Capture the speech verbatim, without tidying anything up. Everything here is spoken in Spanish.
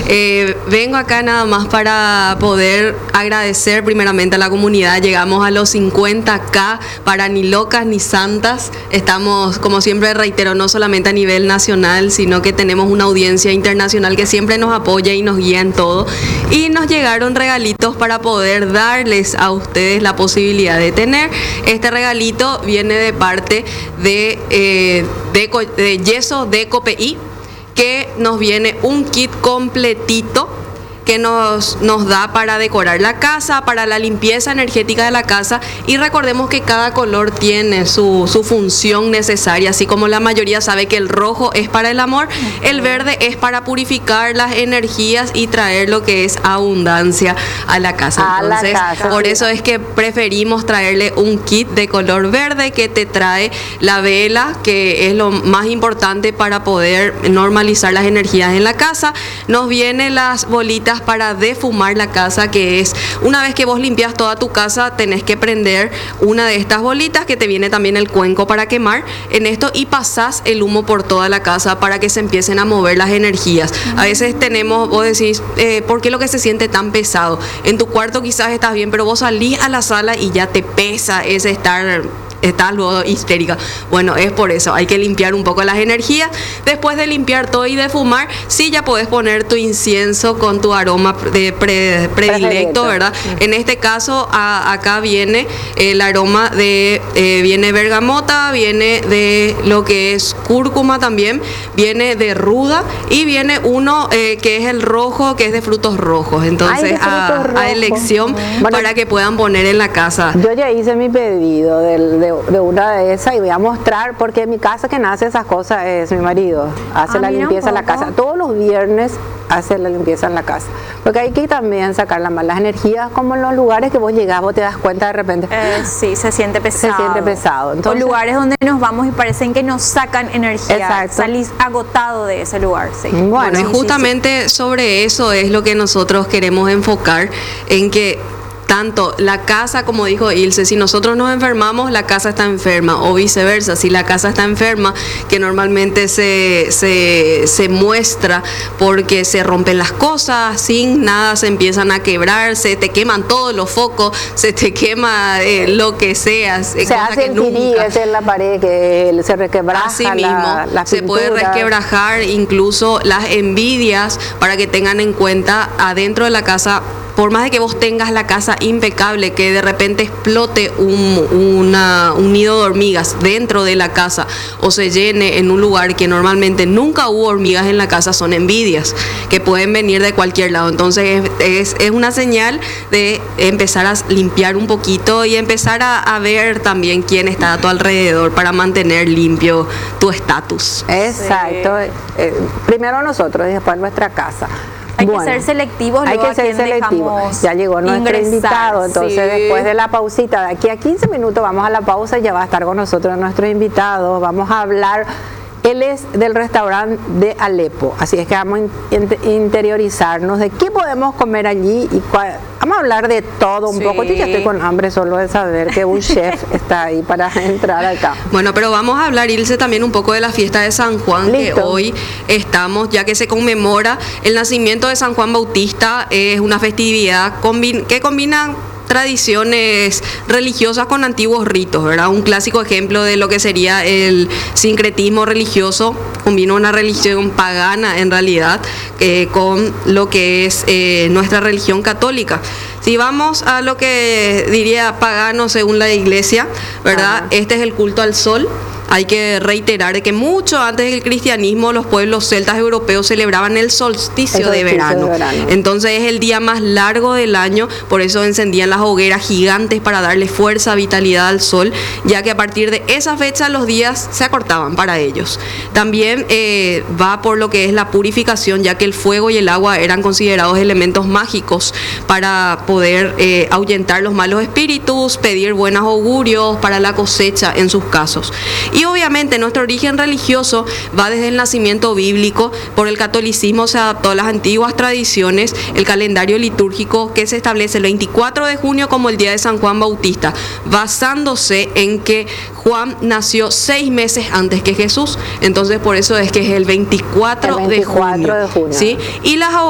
Eh, vengo acá nada más para poder agradecer primeramente a la comunidad. Llegamos a los cincuenta K para ni locas ni santas. Estamos, como siempre reitero, no solamente a nivel nacional, sino que tenemos una audiencia internacional que siempre nos apoya y nos guía en todo. Y nos llegaron regalitos para poder darles a ustedes la posibilidad de tener. Este regalito viene de parte de, eh, Deco, de Yeso Deco P I, que nos viene un kit completito que nos, nos da para decorar la casa, para la limpieza energética de la casa, y recordemos que cada color tiene su, su función necesaria, así como la mayoría sabe que el rojo es para el amor, el verde es para purificar las energías y traer lo que es abundancia a la casa. A Entonces, la casa, por sí. eso es que preferimos traerle un kit de color verde que te trae la vela, que es lo más importante para poder normalizar las energías en la casa. Nos vienen las bolitas para defumar la casa, que es una vez que vos limpias toda tu casa, tenés que prender una de estas bolitas, que te viene también el cuenco para quemar en esto, y pasás el humo por toda la casa para que se empiecen a mover las energías. A veces tenemos, vos decís, eh, ¿por qué lo que se siente tan pesado? En tu cuarto quizás estás bien, pero vos salís a la sala y ya te pesa ese estar... Estás luego histérica. Bueno, es por eso, hay que limpiar un poco las energías. Después de limpiar todo y de fumar, sí, ya podés poner tu incienso con tu aroma de pre, predilecto, ¿verdad? Sí. En este caso, a, acá viene el aroma de, eh, viene bergamota, viene de lo que es cúrcuma también, viene de ruda, y viene uno eh, que es el rojo, que es de frutos rojos. Entonces, Ay, a, frutos rojos. a elección, Bueno, para que puedan poner en la casa. Yo ya hice mi pedido del, de, de una de esas y voy a mostrar, porque en mi casa quien hace esas cosas es mi marido. Hace Ah, la mira limpieza en un la poco. casa. Todos los viernes hace la limpieza en la casa. Porque hay que también sacar las malas energías, como en los lugares que vos llegás, vos te das cuenta de repente. Eh, sí, se siente pesado. Se siente pesado. Entonces, o lugares donde nos vamos y parecen que nos sacan energía. Exacto. Salís agotado de ese lugar. Sí. Bueno, Bueno, y Sí, sí, justamente sobre eso es lo que nosotros queremos enfocar, en que tanto la casa, como dijo Ilse, si nosotros nos enfermamos, la casa está enferma, o viceversa, si la casa está enferma, que normalmente se, se, se muestra porque se rompen las cosas, sin nada se empiezan a quebrar, se te queman todos los focos, se te quema eh, lo que sea, se hace el tirí ese en la pared, que se requebraja. Así mismo, la, la se puede pintura. resquebrajar incluso las envidias, para que tengan en cuenta adentro de la casa. Por más de que vos tengas la casa impecable, que de repente explote un, una, un nido de hormigas dentro de la casa, o se llene en un lugar que normalmente nunca hubo hormigas en la casa, son envidias que pueden venir de cualquier lado. Entonces es, es una señal de empezar a limpiar un poquito y empezar a, a ver también quién está a tu alrededor, para mantener limpio tu estatus. Exacto. Sí. Eh, primero nosotros y después nuestra casa. Hay Bueno, que ser selectivos. Hay que ser selectivos. Ya llegó nuestro ingresar, invitado, entonces sí. Después de la pausita, de aquí a quince minutos vamos a la pausa y ya va a estar con nosotros nuestro invitado. Vamos a hablar, él es del restaurante de Alepo, así es que vamos a in interiorizarnos de qué podemos comer allí y cuál. Vamos a hablar de todo un Sí. poco. Yo ya estoy con hambre solo de saber que un chef está ahí para entrar acá. Bueno, pero vamos a hablar, Ilse, también un poco de la fiesta de San Juan. Listo. Que hoy estamos, ya que se conmemora el nacimiento de San Juan Bautista. Es una festividad combi que combina tradiciones religiosas con antiguos ritos, ¿verdad? Un clásico ejemplo de lo que sería el sincretismo religioso, combina una religión pagana en realidad eh, con lo que es eh, nuestra religión católica. Si vamos a lo que diría pagano según la iglesia, ¿verdad? Ajá. Este es el culto al sol. Hay que reiterar de que mucho antes del cristianismo los pueblos celtas europeos celebraban el solsticio, el solsticio de, verano. de verano. Entonces es el día más largo del año, por eso encendían las hogueras gigantes para darle fuerza, vitalidad al sol, ya que a partir de esa fecha los días se acortaban para ellos. También eh, va por lo que es la purificación, ya que el fuego y el agua eran considerados elementos mágicos para poder eh, ahuyentar los malos espíritus, pedir buenos augurios para la cosecha en sus casos. Y obviamente nuestro origen religioso va desde el nacimiento bíblico. Por el catolicismo se adaptó a las antiguas tradiciones, el calendario litúrgico que se establece el veinticuatro de junio como el día de San Juan Bautista, basándose en que Juan nació seis meses antes que Jesús. Entonces por eso es que es el veinticuatro, el veinticuatro de junio. De junio. ¿Sí? Y las